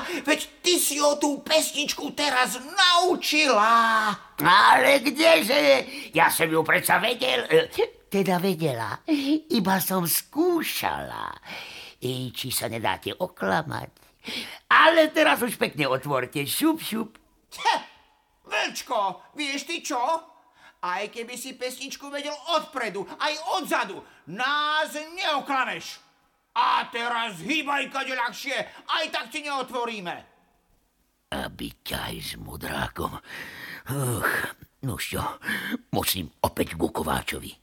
Veď ty si ho tú pesničku teraz naučila. Ale kdeže? Ja som ju predsa vedel, teda vedela. Iba som skúšala. Či sa nedáte oklamať. Ale teraz už pekne otvorte. Šup, šup. Vlčko, vieš ty čo? Aj keby si pesničku vedel odpredu, aj odzadu, nás neoklameš. A teraz hýbaj kade ľahšie, aj tak ti neotvoríme. Aby ťa aj s mudrákom. Nuž čo, musím opäť ku Kováčovi.